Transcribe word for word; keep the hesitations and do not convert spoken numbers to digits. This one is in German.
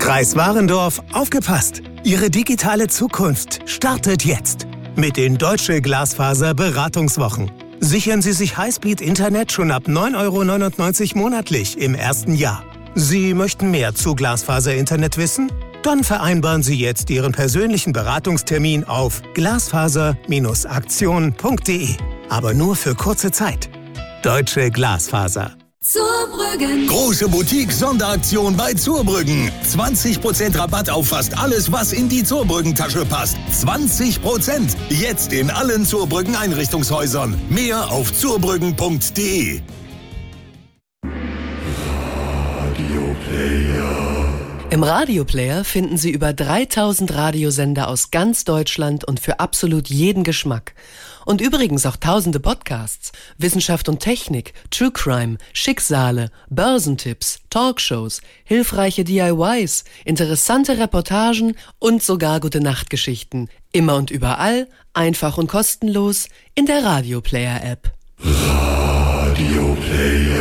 Kreis Warendorf, aufgepasst! Ihre digitale Zukunft startet jetzt mit den Deutsche Glasfaser Beratungswochen. Sichern Sie sich Highspeed-Internet schon ab neun Euro neunundneunzig monatlich im ersten Jahr. Sie möchten mehr zu Glasfaser-Internet wissen? Dann vereinbaren Sie jetzt Ihren persönlichen Beratungstermin auf glasfaser Bindestrich aktion punkt de. Aber nur für kurze Zeit. Deutsche Glasfaser. Zurbrüggen. Große Boutique-Sonderaktion bei Zurbrüggen. zwanzig Prozent Rabatt auf fast alles, was in die Zurbrüggen-Tasche passt. zwanzig Prozent. Jetzt in allen Zurbrüggen-Einrichtungshäusern. Mehr auf zurbrüggen punkt de. Im Radioplayer finden Sie über dreitausend Radiosender aus ganz Deutschland und für absolut jeden Geschmack. Und übrigens auch tausende Podcasts, Wissenschaft und Technik, True Crime, Schicksale, Börsentipps, Talkshows, hilfreiche D I Ys, interessante Reportagen und sogar Gute-Nacht-Geschichten. Immer und überall, einfach und kostenlos in der Radioplayer-App. Radioplayer.